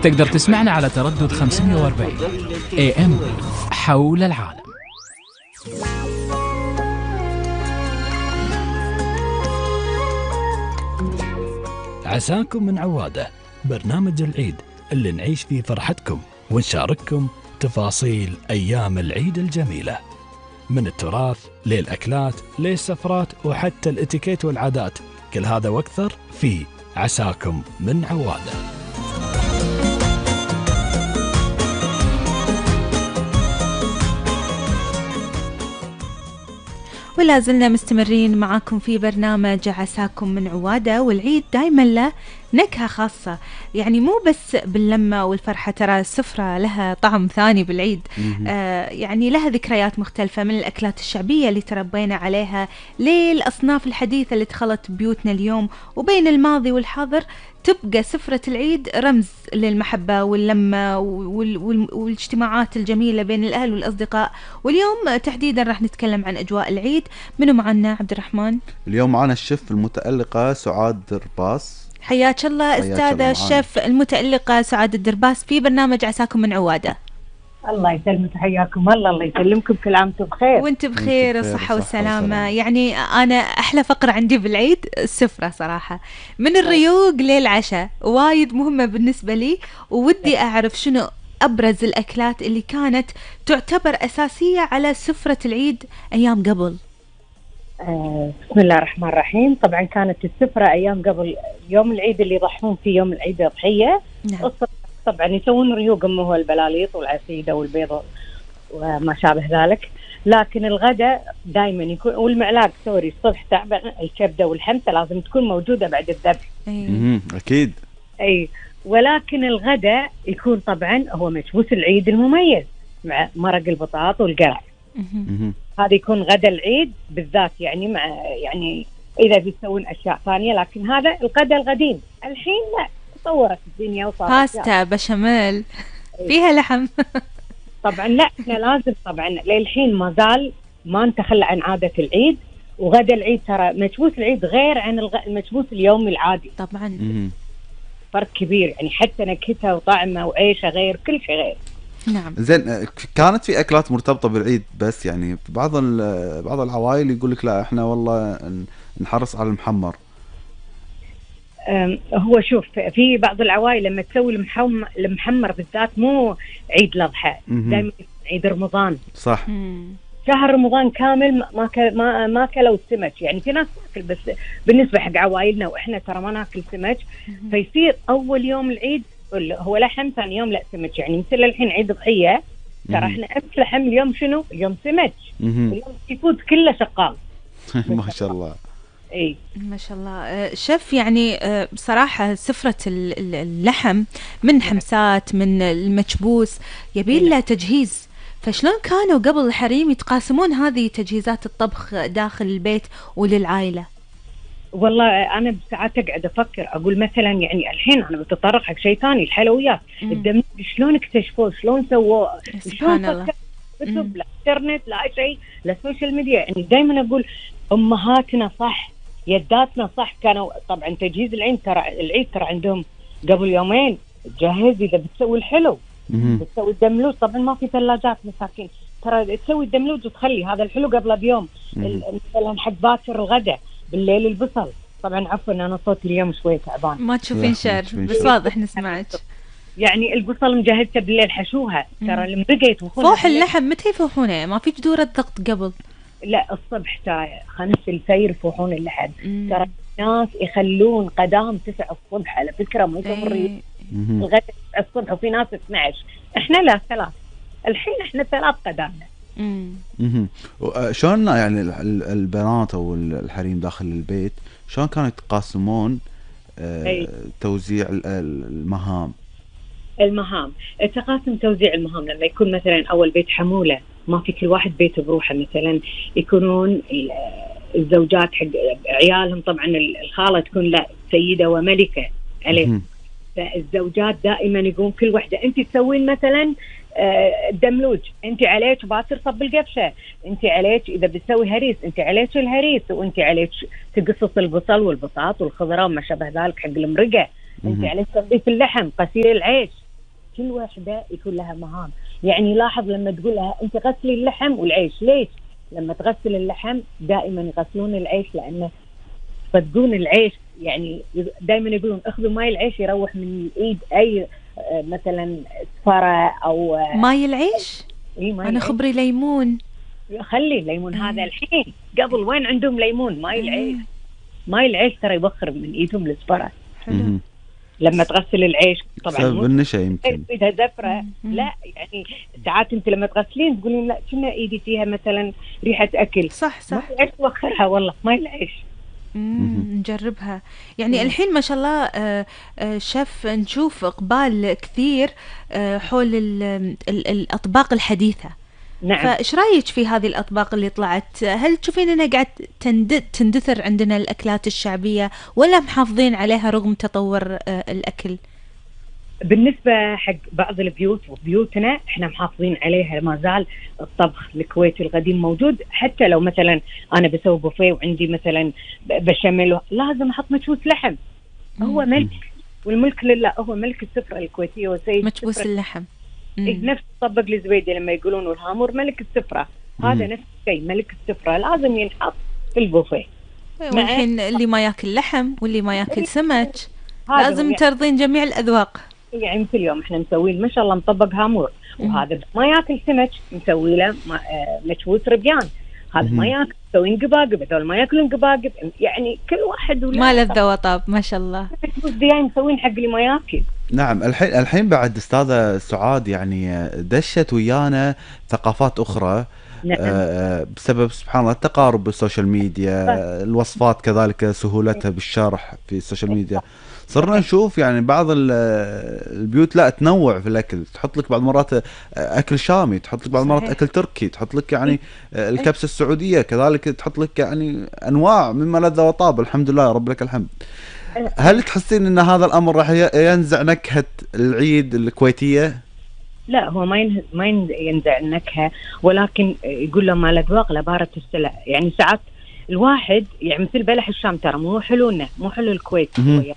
تقدر تسمعنا على تردد 540 AM حول العالم. عساكم من عوادة، برنامج العيد اللي نعيش فيه فرحتكم ونشارككم تفاصيل أيام العيد الجميلة، من التراث للأكلات للسفرات وحتى الاتيكيت والعادات، كل هذا واكثر في عساكم من عوادة. ولا زلنا مستمرين معاكم في برنامج عساكم من عوادة، والعيد دايما له نكهة خاصة، يعني مو بس باللمة والفرحة، ترى السفرة لها طعم ثاني بالعيد. يعني لها ذكريات مختلفة، من الأكلات الشعبية اللي تربينا عليها للأصناف الحديثة اللي دخلت بيوتنا اليوم، وبين الماضي والحاضر تبقى سفرة العيد رمز للمحبة واللمة والاجتماعات الجميلة بين الأهل والأصدقاء. واليوم تحديدا راح نتكلم عن أجواء العيد. منو معنا عبد الرحمن؟ اليوم معنا الشيف المتألقة سعاد درباس. حياك الله أستاذة الشيف المتألقة سعاد الدرباس في برنامج عساكم من عوادة. الله يسلمك، حياكم الله يسلمكم، كل عام وانتم بخير. وانت بخير الصحة والسلامة. يعني أنا أحلى فقرة عندي بالعيد السفرة صراحة، من الريوق للعشاء، وايد مهمة بالنسبة لي، وودي أعرف شنو أبرز الأكلات اللي كانت تعتبر أساسية على سفرة العيد أيام قبل. بسم الله الرحمن الرحيم. طبعا كانت السفرة أيام قبل يوم العيد اللي يضحون في يوم العيد الضحية. نعم. طبعا يسوون ريوق، هو البلاليط والعسيدة والبيض وما شابه ذلك. لكن الغداء دائما يكون، والمعلاق سوري الصبح طبعا الكبدة والحمسة لازم تكون موجودة بعد الذبح. أكيد. أي، ولكن الغداء يكون طبعا هو مكبوس العيد المميز مع مرق البطاط والقرع. هذا يكون غدا العيد بالذات، يعني مع يعني إذا بيسوون أشياء ثانية، لكن هذا الغدا القديم. الحين لا، تطورت الدنيا وصارت باستا بشاميل فيها لحم. طبعا لا، احنا لازم طبعا للحين ما زال ما نتخلى عن عادة العيد. وغدا العيد ترى مكبوس العيد غير عن المكبوس اليومي العادي، طبعا فرق كبير، يعني حتى نكهته وطعمه وعيشه غير، كل شيء غير. نعم. زين، كانت في أكلات مرتبطة بالعيد، بس يعني بعض العوائل يقول لك لا احنا والله نحرص على المحمر. هو شوف، في بعض العوائل لما تسوي المحمر بالذات، مو عيد الأضحى، دائما عيد رمضان. صح. شهر رمضان كامل ما كلوا السمك، يعني في ناس تاكل، بس بالنسبة حق عوائلنا وإحنا ترى ما ناكل سمك. فيصير أول يوم العيد هو لحم، ثاني يوم لا سمك. يعني مثل الحين عيد ضحية، ترى إحنا أمس لحم، اليوم شنو؟ اليوم سمك. اليوم السيفود كله شغال. ما شاء الله. اي ما شاء الله. شف، يعني بصراحة سفرة اللحم من حمسات، من المكبوس، يبين له تجهيز. فشلون كانوا قبل الحريم يتقاسمون هذه تجهيزات الطبخ داخل البيت وللعائلة؟ والله أنا بساعات أقعد أفكر، أقول مثلا يعني الحين أنا بتطرق حق شيء ثاني، الحلويات، الدم شلون اكتشفوه، شلون سووه، سبحان الله. لا انترنت، لا شيء، لا سوشيال ميديا. يعني دائما أقول أمهاتنا صح، يداتنا صح، كانوا طبعا تجهيز العيد ترى عندهم قبل يومين تجهز. إذا بتسوي الحلو بتسوي الدملوج، طبعا ما في ثلاجات مساكين، ترى تسوي الدملوج وتخلي هذا الحلو قبل بيوم. مثلا حق باكر الغداء، بالليل البصل. طبعا عفوا أنا صوتي اليوم شوي تعبان، ما تشوفين شر، بس واضح نسمعك. يعني البصل مجهزته بالليل، حشوها، ترى المرقة يطبخونها فوح اللحم متى يفوحونه؟ ما في جدورة ضغط قبل؟ لا الصبح، ترى 5 الفجر يفوحون اللحم. ترى الناس يخلون قدام 9 الصبح، على فكرة مو يسوون الغداء 9 الصبح، وفي ناس 12. احنا لا 3، الحين احنا 3 قدامنا. شلون يعني البنات او الحريم داخل البيت شلون كانوا يتقاسمون توزيع المهام؟ تقاسم توزيع المهام لما يكون مثلا أول بيت حمولة، ما في كل واحد بيت بروحه، مثلا يكونون الزوجات حق عيالهم، طبعا الخالة تكون لا سيدة وملكة عليه. فالزوجات دائما يقوم كل واحدة، أنت تسوين مثلا الدملوج، أنت عليك باكر صب القفشة، أنت عليك إذا بتسوي هريس، أنت عليك الهريس، وأنت عليك تقصص البصل والبطاط والخضراء وما شابه ذلك حق المرقة، أنت عليك تنظيف اللحم، غسيل العيش. كل واحدة يكون لها مهام. يعني لاحظ لما تقول لها أنت غسلي اللحم والعيش، ليش؟ لما تغسل اللحم دائما يغسلون العيش، لأنه يصدقون العيش، يعني دائما يقولون اخذوا ماي العيش يروح من ايد اي مثلا سفرة او ماي العيش. ماي انا العيش. خبري ليمون. خلي الليمون هذا الحين، قبل وين عندهم ليمون؟ ماي العيش. ماي العيش ترى يبخر من ايدهم السفرة. حلو. لما تغسل العيش طبعا بسبب النشا يمكن ايدها زفرة. لا يعني ساعات انت لما تغسلين تقولين لا كنا ايدي فيها مثلا ريحة اكل. صح ماي العيش توخرها والله ماي العيش. نجربها. يعني الحين ما شاء الله شيف نشوف إقبال كثير حول الأطباق الحديثة. نعم. فإيش رأيك في هذه الأطباق اللي طلعت؟ هل تشوفين أنها قاعد تندثر عندنا الأكلات الشعبية ولا محافظين عليها رغم تطور الأكل؟ بالنسبة حق بعض البيوت وبيوتنا احنا محافظين عليها، ما زال الطبخ الكويتي القديم موجود. حتى لو مثلا انا بسوي بوفيه وعندي مثلا بشاميل لازم احط مجبوس لحم. هو ملك والملك لله، هو ملك السفرة الكويتية وسيد مجبوس اللحم. نفس الطبق الزبيدي لما يقولون والهامور ملك السفرة، هذا نفس الشيء ملك السفرة لازم ينحط في البوفيه. والحين اللي ما ياكل لحم واللي ما ياكل سمك لازم ترضين جميع الأذواق. يعني مثل اليوم احنا مسوين ما شاء الله مطبق هامور، وهذا ما ياكل سمك مسوي له مشووس ربيان، هذا ما ياكل مسوين قباقب، هذول ما ياكلون قباقب. يعني كل واحد ما لذة وطاب ما شاء الله. مشووس دياي مسوين حق اللي ما ياكل. نعم. الحين بعد استاذة سعاد يعني دشت ويانا ثقافات اخرى. نعم. بسبب سبحان الله التقارب بالسوشيال ميديا، الوصفات كذلك سهولتها بالشرح في السوشيال ميديا. صرنا نشوف يعني بعض البيوت لا تنوع في الاكل، تحط لك بعض مرات اكل شامي، تحط لك بعض مرات اكل تركي، تحط لك يعني الكبسة السعودية كذلك، تحط لك يعني انواع مما لذ وطاب. الحمد لله رب لك الحمد. هل تحسين ان هذا الامر راح ينزع نكهة العيد الكويتية؟ لا هو ما ينزع النكهة، ولكن يقول له ما الأذواق لبارة السلع. يعني ساعات الواحد يعني مثل بلح الشام ترى مو حلونا، مو حلو الكويت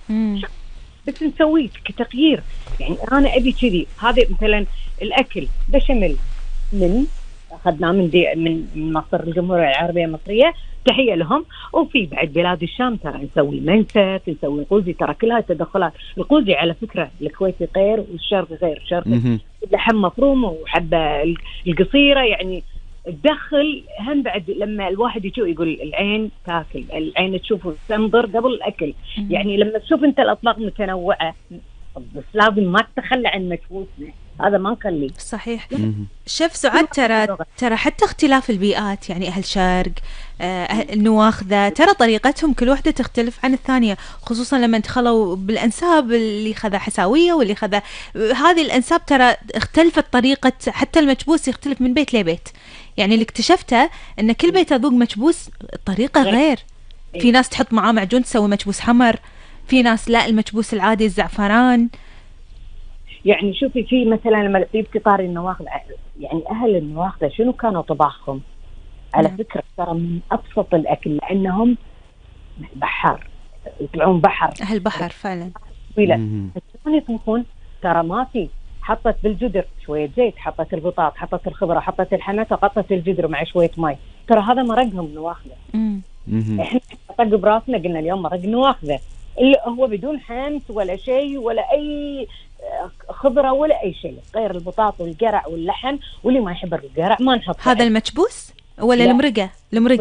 بس نسويه كتغيير. يعني أنا أبي كذي. هذا مثلا الأكل بشاميل من أخذناه من مصر، الجمهورية العربية المصرية، تحية لهم. وفي بعد بلاد الشام ترى نسوي منسف، نسوي القوزي، ترى كلها تدخلات. القوزي على فكرة الكويتي غير والشرقي غير. الشرقي اللحم مفروم وحبة القصيرة، يعني تدخل هم بعد لما الواحد يشوف يقول العين تاكل، العين تشوف تنظر قبل الأكل. يعني لما تشوف أنت الأطباق متنوعة بس لازم ما تتخلى عن مشبوسنا، هذا ما نخليه. صحيح. شيف سعاد ترى حتى اختلاف البيئات، يعني أهل شرق أهل النواخذة، ترى طريقتهم كل واحدة تختلف عن الثانية، خصوصا لما دخلوا بالأنساب، اللي خذا حساوية واللي خذا هذه الأنساب. ترى اختلفت طريقة، حتى المكبوس يختلف من بيت لبيت. يعني اللي اكتشفته أن كل بيت يذوق مكبوس طريقة غير. في ناس تحط معاه معجون تسوي مكبوس حمر، في ناس لا المكبوس العادي الزعفران. يعني شوفي في مثلا لما في طاري النواخذ، يعني أهل النواخذ شنو كانوا طباخهم؟ على فكرة ترى من أبسط الأكل، لأنهم بحر، يطلعون بحر، أهل بحر فعلا. شلون يطبخون؟ ترى ما في، حطت بالجدر شوية زيت، حطت البطاط، حطت الخضرة، حطت الحنة، وقطت الجدر مع شوية ماء. ترى هذا مرقهم نواخذ. إحنا طق براسنا قلنا اليوم مرق نواخذ، اللي هو بدون حمص ولا شيء ولا أي خضرة ولا أي شيء غير البطاط والقرع واللحم، واللي ما يحب القرع ما نحط. هذا المكبوس ولا المرقة؟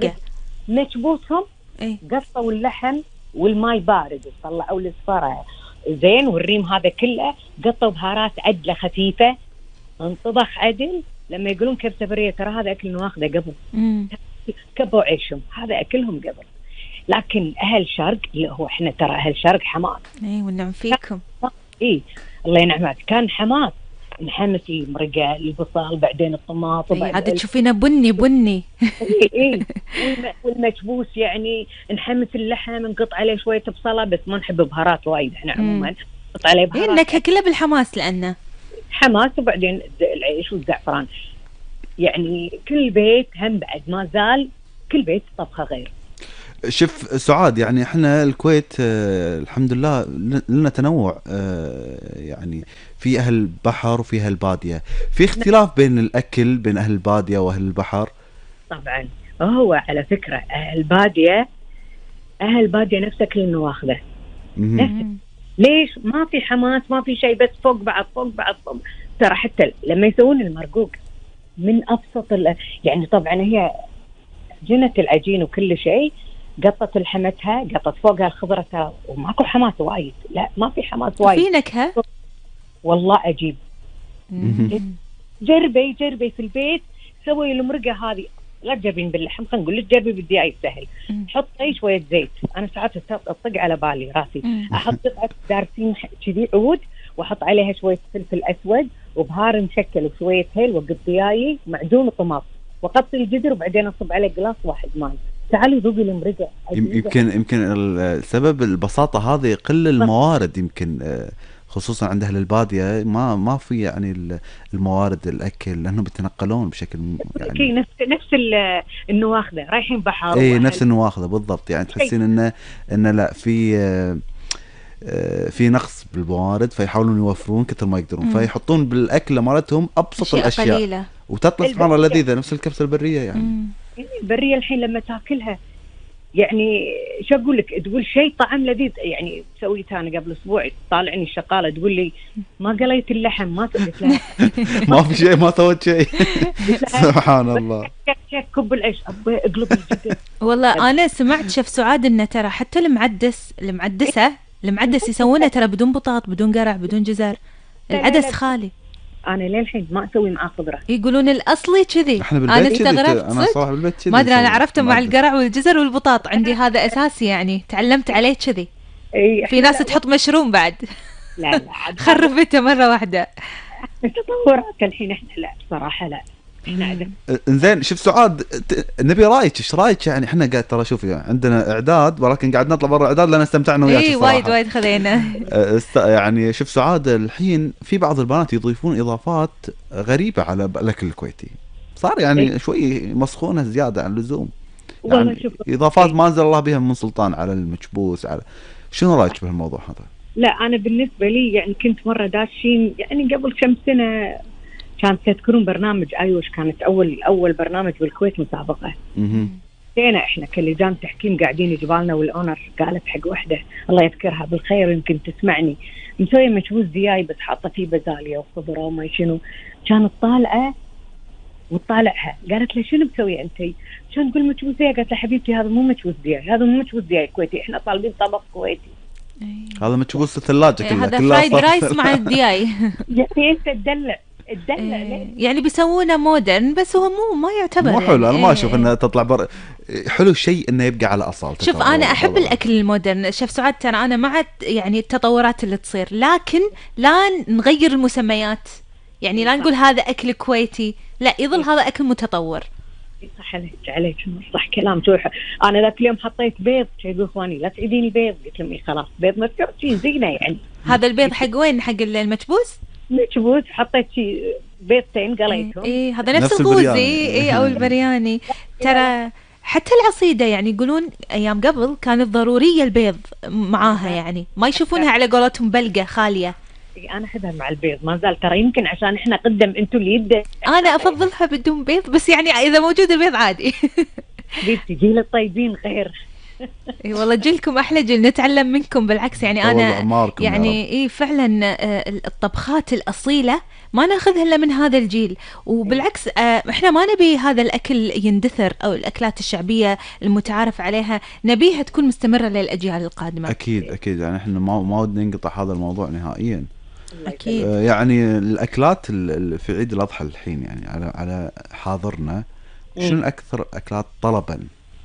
مكبوسهم قصوا اللحم والماء بارد وطلعوا الصفارة زين، والريم هذا كله قطوا بهارات عدلة خفيفة، انطبخ عدل. لما يقولون كبسة برية ترى هذا أكل نواخذه قبل. كبوا عيشهم، هذا أكلهم قبل. لكن أهل شرق اللي هو إحنا ترى أهل شرق حماس. والنعم فيكم. الله ينعمك. كان حماس، نحمس المرقة، البصل، بعدين الطماط، عاد تشوفينا بني. والمكبوس يعني نحمس اللحم، نقط عليه شوية بصلة، بس ما نحب بهارات وايد احنا عموما، نقط عليه بهارات. النكهة كلها بالحماس، لأنه حماس. وبعدين العيش والزعفران. يعني كل بيت هم بعد ما زال كل بيت طبخة غير. شوف سعاد، يعني احنا الكويت الحمد لله لنا تنوع، يعني في اهل البحر وفي اهل الباديه، في اختلاف بين الاكل بين اهل الباديه واهل البحر. طبعا هو على فكره اهل الباديه نفس اكل النواخذه. ليش؟ ما في حماس، ما في شيء، بس فوق بعض فوق بعض فوق. ترى حتى لما يسوون المرقوق من ابسط يعني طبعا هي جنت العجين وكل شيء، قطت لحمتها، قطت فوقها الخضره، وماكو حماس وايد، لا ما في حماس وايد، في نكهه والله عجيب. جربي في البيت، سوي المرقه هذه، لا تجربين باللحم، خلينا نقول لك جربي بالدياي سهل. حطي شويه زيت، انا ساعات اطق على بالي راسي، احط قطعه دارسين كذي عود، واحط عليها شويه فلفل اسود وبهار مشكل وشويه هيل، وقطياي معجون وطماط، وقطي الجدر، وبعدين اصب عليه قلاص واحد ماي. تعالي ذوقي المرقه. يمكن السبب البساطه هذه، قل الموارد، يمكن خصوصا عند اهل الباديه ما في يعني الموارد الاكل، لانهم بيتنقلون بشكل يعني نفس النواخذه رايحين بحر. اي نفس النواخذه بالضبط، يعني تحسين انه لا في نقص بالموارد، فيحاولون يوفرون كثر ما يقدرون، فيحطون بالاكل مالتهم ابسط الاشياء قليلة. وتطلع سبحان الله لذيذه، نفس الكبسه البريه يعني. البريه الحين لما تاكلها يعني شو اقول لك، تقول شيء طعم لذيذ. يعني سويتها انا قبل اسبوع، طالعني الشقاله تقول لي ما قليت اللحم، ما سويت لها ما في شيء، ما سويت شيء. سبحان الله. كب العيش اقلب الجدر. والله انا سمعت شيف سعاد انه ترى حتى المعدس يسوونه ترى بدون بطاط، بدون قرع، بدون جزر، العدس خالي. انا للحين ما اسوي معاه خضره. يقولون الاصلي كذي. انا استغربت، انا صراحه بالبيت كذي ما ادري، انا عرفته مع القرع والجزر والبطاط، عندي هذا اساسي يعني، تعلمت عليه كذي. في ناس تحط مشروم بعد. لا خربته مره واحده. تطورات الحين احنا لا بصراحه لا. انزين شوف سعاد، نبي رايك، ايش رايك؟ يعني احنا قاعد ترى شوف يعني عندنا اعداد، ولكن قاعد نطلع برا الاعداد لان استمتعنا وياك الصراحه. وايد خذينا. يعني شوف سعاد، الحين في بعض البنات يضيفون اضافات غريبه على الاكل الكويتي، صار يعني شوي مسخونه زياده عن اللزوم، يعني اضافات ما انزل الله بها من سلطان على المكبوس. على شنو رايك بهالموضوع هذا؟ لا انا بالنسبه لي يعني كنت مره داشين يعني قبل كم سنه، كانت تذكرون برنامج ايوش، كانت اول برنامج بالكويت مسابقه. جينا احنا كلجان تحكيم قاعدين جبالنا، والاونر قالت حق وحده الله يذكرها بالخير يمكن تسمعني، مسويه مشووز دياي بس حاطه فيه بازاليا وخضره وما شنو، كانت طالعه وطالعها قالت له شنو مسويه انتي؟ كان تقول مشووز دياي، قالت له حبيبتي هذا مو مشووز دياي، هذا مو مشووز دياي كويتي، احنا طالبين طبق كويتي. هذا مشووز الثلاجه كلها، هذا فرايد رايس مع الدياي. يعني انت تدلع يعني بيسوونه مودرن، بس هو ما يعتبر مو حلو. انا ما اشوف انه تطلع حلو الشيء انه يبقى على اصالته. شوف انا احب الاكل المودرن شيف سعاد، ترى انا مع يعني التطورات اللي تصير، لكن لا نغير المسميات، يعني لا نقول هذا اكل كويتي، لا يظل هذا اكل متطور. صح عليك صح كلام. شو انا ذاك اليوم حطيت بيض، يقول اخواني لا تعيديني بيض، قلت لهم خلاص بيض مسكر شيء زينه يعني. هذا البيض حق وين؟ حق المكبوس؟ مكبوس، حطيت شي بيضتين قليتهم. هذا نفس الغوزي او البرياني. ترى حتى العصيده يعني يقولون ايام قبل كانت ضروريه البيض معاها، يعني ما يشوفونها على قولتهم بلقه خاليه. انا احبها مع البيض ما زال، ترى يمكن عشان احنا قدم انتوا اللي يبدا، انا افضلها بدون بيض، بس يعني اذا موجود البيض عادي. حبيبتي جيل الطيبين خير. اي والله جيلكم احلى جيل، نتعلم منكم بالعكس. يعني انا يعني فعلا الطبخات الاصيله ما ناخذها الا من هذا الجيل، وبالعكس احنا ما نبي هذا الاكل يندثر، او الاكلات الشعبيه المتعارف عليها نبيها تكون مستمره للاجيال القادمه. اكيد يعني احنا ما ودنا ننقطع هذا الموضوع نهائيا. اكيد. يعني الاكلات في عيد الاضحى الحين يعني على حاضرنا، شنو اكثر اكلات طلبا؟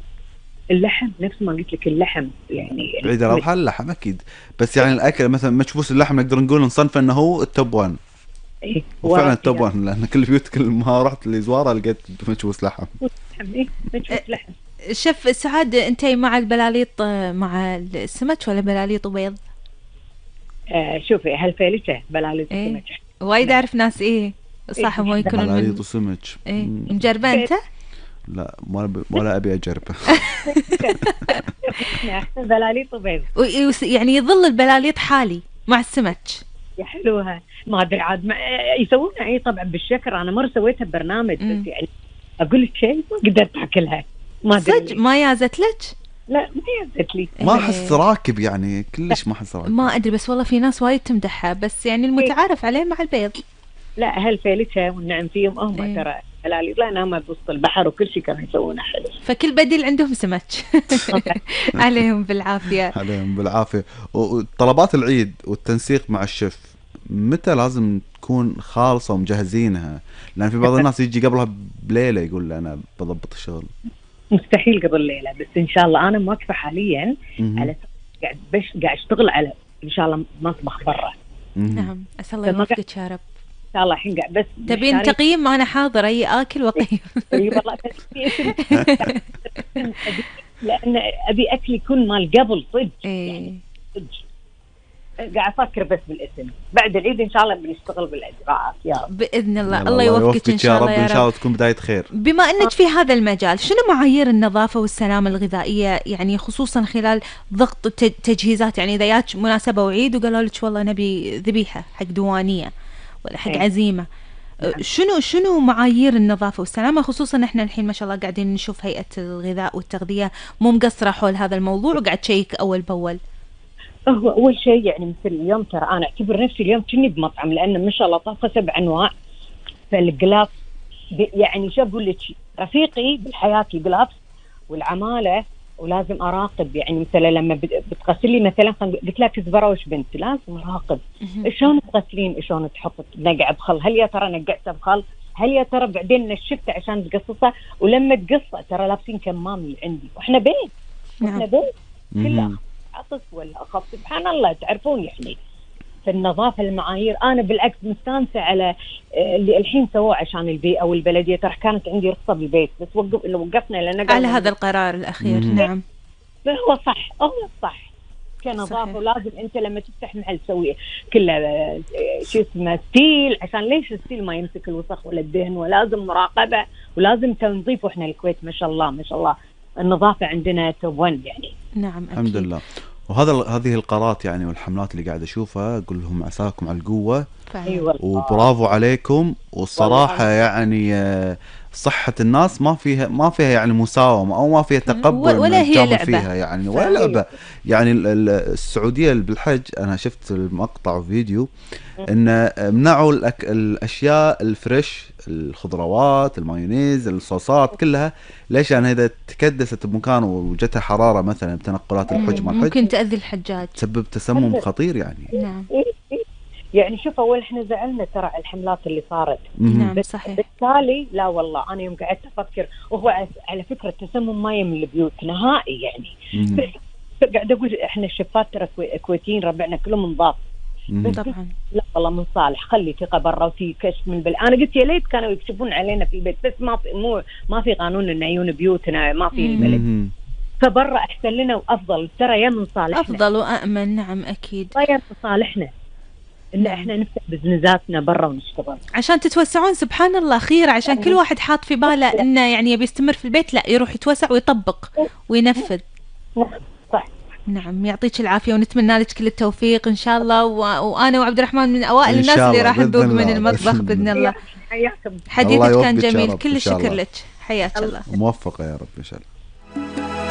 اللحم، نفس ما قلت لك اللحم يعني عيد الاضحى اللحم اكيد، بس يعني الاكل مثلا مكبوس اللحم نقدر نقول نصنفه انه هو التوب 1. وفعلا التوب 1، لان كل بيوت كل ما رحت لزواره لقيت مكبوس لحم. مكبوس لحم. شيف سعاد، انت مع البلاليط مع السمك ولا بلاليط وبيض؟ شوفي هالفيلته بلاليط وسمك. وايد اعرف ناس صح، مو يكونون بلاليط وسمك. مجربه انت؟ لا ولا ابي اجربه. احنا بلاليط وبيض يعني يظل البلاليط حالي مع السمك. يا حلوها. ما ادري عاد يسوونها اي طبعا بالشكر. انا مره سويتها ببرنامج بس يعني اقول لك شيء ما قدرت اكلها. ما ادري صدق ما يازت لك؟ لا ما يازت لي. ما احس راكب يعني كلش ما احس راكب. ما ادري بس والله في ناس وايد تمدحها بس يعني المتعارف عليه مع البيض. لا اهل فيلتها والنعم فيهم هم ترى بلاليط لان هم بوسط البحر وكل شيء كانوا يسوونه حلو. فكل بديل عندهم سمك. عليهم بالعافيه. عليهم بالعافيه. وطلبات العيد والتنسيق مع الشيف متى لازم تكون خالصه ومجهزينها؟ لان في بعض الناس يجي قبلها بليله يقول انا بضبط الشغل. مستحيل قبل ليله بس ان شاء الله انا موقفه حاليا على قاعد اشتغل على ان شاء الله مطبخ برا. نعم اسال الله يوفقك يا رب. ان شاء الله الحين قاعد بس تبين تقييم انا حاضر اي اكل وقيم. اي والله لان ابي اكل يكون مال قبل صدق يعني صدق. قاعد افكر بس بالاسم. بعد العيد ان شاء الله بنشتغل بالاجراءات يا رب باذن الله. الله يوفقك ان شاء الله يا رب. ان شاء الله تكون بدايه خير. بما انك في هذا المجال شنو معايير النظافه والسلامه الغذائيه يعني خصوصا خلال ضغط التجهيزات؟ يعني اذا جاك مناسبه وعيد وقالوا لك والله نبي ذبيحه حق ديوانيه ولا حق عزيمه، شنو معايير النظافه والسلامه خصوصا احنا الحين ما شاء الله قاعدين نشوف هيئه الغذاء والتغذيه مو مقصره حول هذا الموضوع وقاعد تشيك اول باول؟ هو اول شيء يعني مثل اليوم ترى انا اعتبر نفسي اليوم كني بمطعم لان ما شاء الله طبخه 7 انواع. فالجلاف يعني شو اقول لك رفيقي بالحياه الجلاف والعماله ولازم اراقب. يعني مثلا لما بتغسل لي مثلا قلت لها كزبره وش بنت لازم اراقب شلون تغسلين شلون تحط نقع بخل. هل يا ترى نقعتها بخل؟ هل يا ترى بعدين نشفتها عشان تقصصها؟ ولما تقصها ترى لابسين كمام اللي عندي واحنا بيت واحنا بيت كله عطس ولا اخف سبحان الله تعرفون يعني. في النظافه المعايير انا بالعكس مستانسه على اللي الحين سووه عشان البيئه والبلديه. ترى كانت عندي رخصه بالبيت بس وقفنا لان على هذا القرار الاخير. نعم هو صح هو صح كنظافه. ولازم انت لما تفتح محل تسوي كله شو اسمه ستيل عشان ليش الستيل ما يمسك الوسخ ولا الدهن. ولازم مراقبه ولازم تنظيف. واحنا الكويت ما شاء الله ما شاء الله النظافه عندنا توب 1 يعني. نعم أكيد. الحمد لله. هذه القرارات يعني والحملات اللي قاعد اشوفها اقول لهم عساكم على القوه وبرافو عليكم. والصراحه يعني صحه الناس ما فيها يعني مساومه او ما فيها تقبل ولا هي لعبه فيها يعني ولا لعبه. يعني السعوديه بالحج انا شفت المقطع وفيديو ان منعوا الاشياء الفريش الخضروات المايونيز الصوصات كلها. ليش؟ يعني اذا تكدست بمكان وجتها حراره مثلا بتنقلات الحج مع الحج ممكن تاذي الحجاج تسبب تسمم خطير يعني. نعم يعني شوف اول احنا زعلنا ترى الحملات اللي صارت. نعم صحيح. بالتالي لا والله انا يوم قعدت افكر وهو على فكره التسمم ما يم البيوت نهائي يعني. بس قاعد اقول احنا الشفات ترى كويتيين ربعنا كلهم نضاف. طبعا لا والله من صالح خلي ثقه برا وفي كشف من انا قلت يا ليت كانوا يكشفون علينا في البيت بس ما في قانون ان عيون بيوتنا ما في البلد. فبرا احسن لنا وافضل ترى يا من صالحنا افضل وامن. نعم اكيد يا من صالحنا ان احنا نفتح بزنزاتنا برا ونشتغل عشان تتوسعون. سبحان الله خير عشان كل واحد حاط في باله انه يعني يبي يستمر في البيت لا يروح يتوسع ويطبق وينفذ. صح. نعم يعطيك العافيه ونتمنى لك كل التوفيق ان شاء الله. وانا وعبد الرحمن من اوائل الناس اللي راح نذوق من المطبخ باذن الله. حياكم. حديثك كان جميل. كل الشكر لك. حياك الله. موفقه يا رب ان شاء الله.